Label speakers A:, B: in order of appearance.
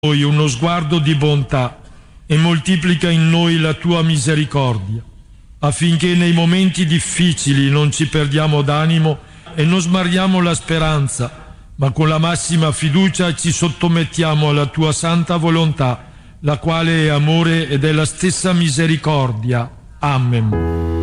A: noi uno sguardo di bontà e moltiplica in noi la tua misericordia, affinché nei momenti difficili non ci perdiamo d'animo e non smarriamo la speranza, ma con la massima fiducia ci sottomettiamo alla tua santa volontà, la quale è amore ed è la stessa misericordia. Amen.